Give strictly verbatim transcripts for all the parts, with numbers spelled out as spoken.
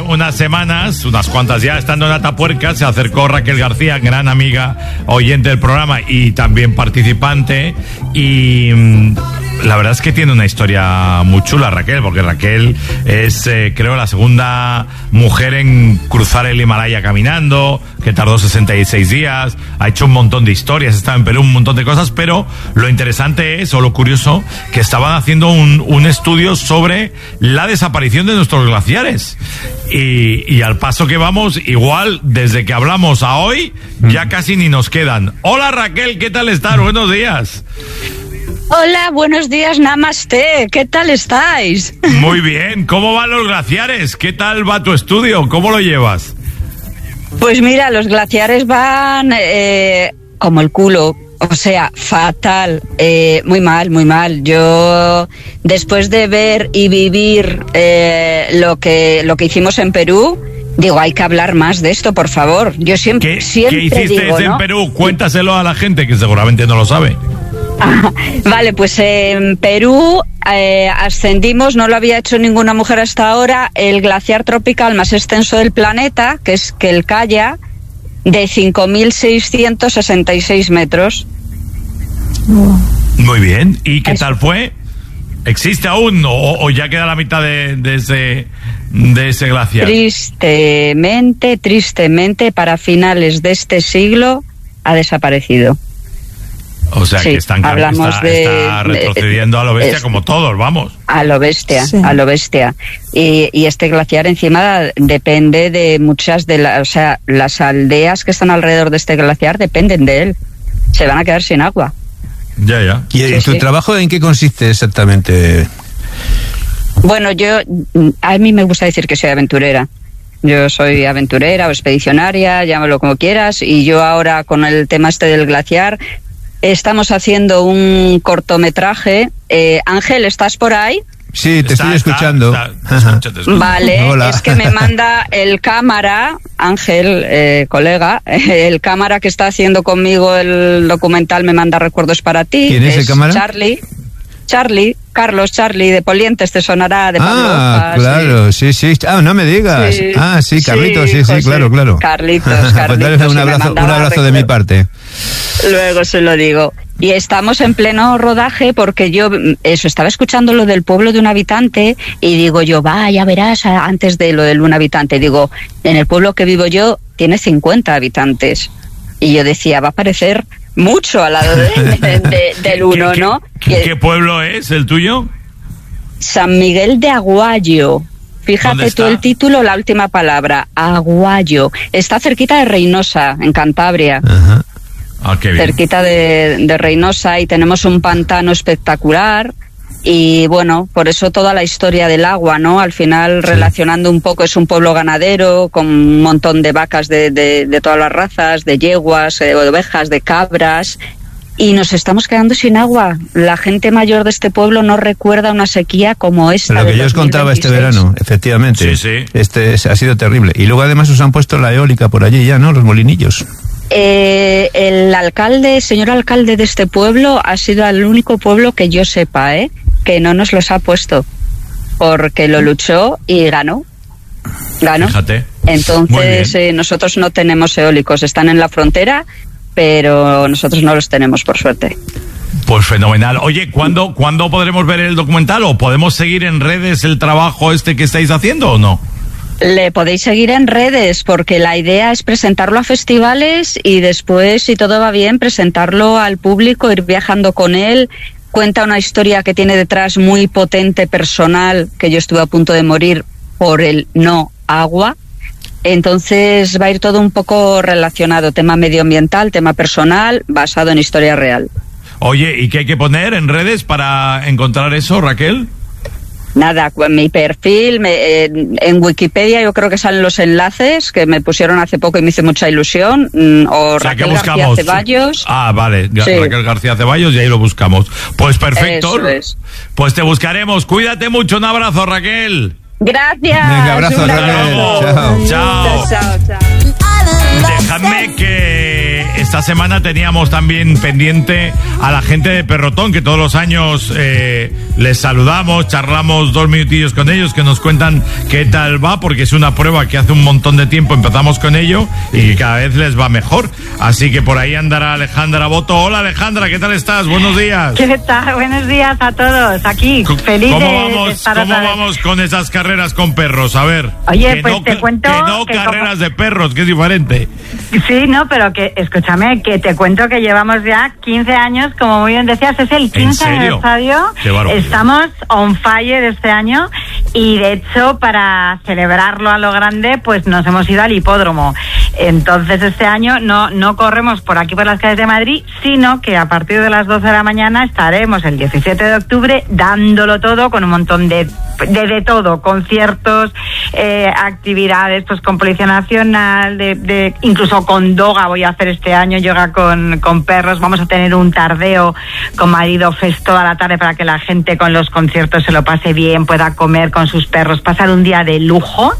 unas semanas, unas cuantas ya, estando en Atapuerca, se acercó Raquel García, gran amiga, oyente del programa y también participante, y mmm, la verdad es que tiene una historia muy chula, Raquel, porque Raquel es, eh, creo, la segunda mujer en cruzar el Himalaya caminando, que tardó sesenta y seis días, ha hecho un montón de historias, estaba en Perú, un montón de cosas, pero lo interesante es, o lo curioso, que estaban haciendo un, un estudio sobre la desaparición de nuestros glaciares. Y, y al paso que vamos, igual, desde que hablamos a hoy, ya casi ni nos quedan. Hola Raquel, ¿qué tal estás? Buenos días. Hola, buenos días, namaste. ¿Qué tal estáis? Muy bien. ¿Cómo van los glaciares? ¿Qué tal va tu estudio? ¿Cómo lo llevas? Pues mira, los glaciares van eh, como el culo. O sea, fatal, eh, muy mal, muy mal. Yo, después de ver y vivir eh, lo que lo que hicimos en Perú, digo, hay que hablar más de esto, por favor. Yo siempre, ¿Qué, siempre ¿qué hiciste digo, en ¿no? Perú? Cuéntaselo a la gente que seguramente no lo sabe. Ah, vale, pues en Perú eh, ascendimos, no lo había hecho ninguna mujer hasta ahora, el glaciar tropical más extenso del planeta, que es Quelcaya, de cinco mil seiscientos sesenta y seis metros. Muy bien. ¿Y qué tal fue? ¿Existe aún o, o ya queda la mitad de, de ese de ese glaciar? Tristemente, tristemente, para finales de este siglo ha desaparecido. O sea, sí, que están, hablamos está, de, está retrocediendo a lo bestia, es, como todos, vamos. A lo bestia, sí. a lo bestia. Y, y este glaciar encima depende de muchas de las, o sea, las aldeas que están alrededor de este glaciar dependen de él. Se van a quedar sin agua. Ya, ya. ¿Y Sí, tu sí. trabajo en qué consiste exactamente? Bueno, yo, a mí me gusta decir que soy aventurera. Yo soy aventurera o expedicionaria, llámalo como quieras, y yo ahora con el tema este del glaciar estamos haciendo un cortometraje. Eh, Ángel, ¿estás por ahí? Sí, te Está, estoy está, escuchando. está, te escucho, te escucho. Vale, Hola. es que me manda el cámara, Ángel, eh, colega, el cámara que está haciendo conmigo el documental me manda recuerdos para ti. ¿Quién es el cámara? Charlie. Charlie, Carlos Charlie de Polientes, te sonará de Pablo Ah, Ojas, claro, sí, sí. Ah, no me digas. Sí. Ah, sí, Carlitos, sí, sí, José. claro, claro. Carlitos, Pues Carlitos. dale un y me abrazo, un mandaba abrazo de mi recuerdos. parte. Luego se lo digo. Y estamos en pleno rodaje porque yo, eso, estaba escuchando lo del pueblo de un habitante y digo yo, vaya, verás, antes de lo del un habitante, digo, en el pueblo que vivo yo tiene cincuenta habitantes. Y yo decía, va a parecer mucho al lado de, de, de, del uno, ¿Qué, ¿no? ¿qué, ¿Qué pueblo es el tuyo? San Miguel de Aguayo. ¿Dónde Fíjate está? tú el título, la última palabra, Aguayo. Está cerquita de Reynosa, en Cantabria. Ajá. Ah, qué bien. Cerquita de, de Reynosa, y tenemos un pantano espectacular. Y bueno, por eso toda la historia del agua, ¿no? Al final, Sí. relacionando un poco, es un pueblo ganadero con un montón de vacas de, de, de todas las razas, de yeguas, de ovejas, de cabras, y nos estamos quedando sin agua. La gente mayor de este pueblo no recuerda una sequía como esta. Lo que de yo os contaba este dos mil veintiséis. verano, efectivamente. Sí, sí. Este es- ha sido terrible. Y luego además os han puesto la eólica por allí ya, ¿no? Los molinillos. Eh, el alcalde, señor alcalde de este pueblo, ha sido el único pueblo que yo sepa, ¿eh? que no nos los ha puesto, porque lo luchó y ganó. Ganó. Fíjate. Entonces, Muy bien. eh, nosotros no tenemos eólicos, están en la frontera, pero nosotros no los tenemos, por suerte. Pues fenomenal. Oye, ¿cuándo, ¿cuándo podremos ver el documental? ¿O podemos seguir en redes el trabajo este que estáis haciendo o no? Le podéis seguir en redes, porque la idea es presentarlo a festivales y después, si todo va bien, presentarlo al público, ir viajando con él. Cuenta una historia que tiene detrás muy potente, personal, que yo estuve a punto de morir por el no agua. Entonces va a ir todo un poco relacionado, tema medioambiental, tema personal, basado en historia real. Oye, ¿y qué hay que poner en redes para encontrar eso, Raquel? Nada, con mi perfil, me, eh, en Wikipedia yo creo que salen los enlaces que me pusieron hace poco y me hizo mucha ilusión, mm, o, O sea, que Raquel García buscamos. Ceballos. Ah, vale, Ga- Sí. Raquel García Ceballos, y ahí lo buscamos. Pues perfecto. Eso es. Pues te buscaremos. Cuídate mucho. Un abrazo, Raquel. Gracias. Venga, abrazo, un Raquel. abrazo. Chao. Chao. Chao, chao. Déjame que esta semana teníamos también pendiente a la gente de Perrotón, que todos los años eh, les saludamos, charlamos dos minutillos con ellos, que nos cuentan qué tal va, porque es una prueba que hace un montón de tiempo empezamos con ello y cada vez les va mejor. Así que por ahí andará Alejandra Boto. Hola Alejandra, ¿qué tal estás? Buenos días. ¿Qué tal? Buenos días a todos. Aquí, feliz ¿Cómo de, vamos, de estar ¿cómo otra vez. vamos con esas carreras con perros? A ver. Oye, que pues no, te cuento que no que carreras como... de perros, que es diferente. Sí, no, pero que, escúchame, que te cuento que llevamos ya quince años, como muy bien decías, es el quince aniversario. Estamos on fire este año y de hecho para celebrarlo a lo grande, pues nos hemos ido al hipódromo. Entonces este año no, no corremos por aquí por las calles de Madrid, sino que a partir de las doce de la mañana estaremos el diecisiete de octubre dándolo todo con un montón de de, de todo, conciertos, eh, actividades pues con Policía Nacional, de, de incluso con Doga voy a hacer este año, yoga con, con perros. Vamos a tener un tardeo con Marido Fest toda la tarde para que la gente con los conciertos se lo pase bien, pueda comer con sus perros, pasar un día de lujo.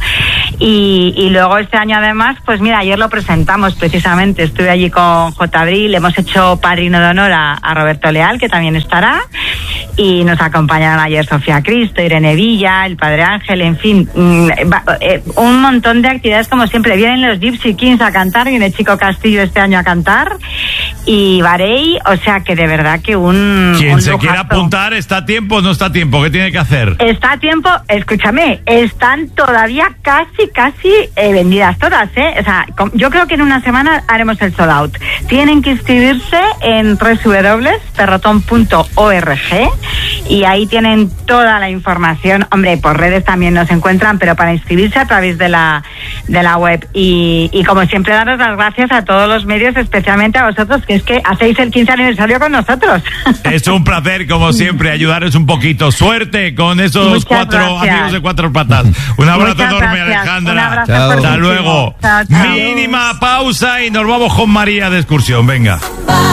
Y, y luego este año además, pues mira, ayer lo presentamos precisamente, estuve allí con J. Abril, hemos hecho padrino de honor a, a Roberto Leal, que también estará, y nos acompañaron ayer Sofía Cristo, Irene Villa, el Padre Ángel, en fin, mmm, eh, un montón de actividades como siempre. Vienen los Gypsy Kings a cantar, viene Chico Castillo este año a cantar, y Varey, o sea que de verdad que un Quien un se lujazo. quiera apuntar, ¿está a tiempo o no está a tiempo? ¿Qué tiene que hacer? Está a tiempo, escúchame, están todavía casi, casi eh, vendidas todas, ¿eh? O sea, com- yo creo que en una semana haremos el sold out. Tienen que inscribirse en doble u doble u doble u punto perrotón punto org y ahí tienen toda la información. Hombre, por redes también nos encuentran, pero para inscribirse a través de la de la web. Y, y como siempre, daros las gracias a todos los medios, especialmente a vosotros, que es que hacéis el quince aniversario con nosotros. Es un placer, como siempre, ayudaros un poquito. Suerte con esos Muchas cuatro gracias. amigos de cuatro patas. Un abrazo Muchas enorme, gracias. Alejandra. Un abrazo Chao. Hasta fuertísimo. luego. Chao, chao. Mínima pausa y nos vamos con María de excursión. Venga.